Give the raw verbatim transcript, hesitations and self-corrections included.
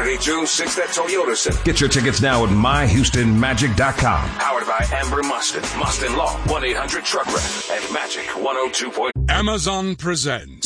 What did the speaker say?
thirty-two, sixth at Toyota Center. Get your tickets now at my houston magic dot com. Powered by Amber Mustin, Mustin Law, one eight hundred truck rep, and Magic one oh two point. Amazon presents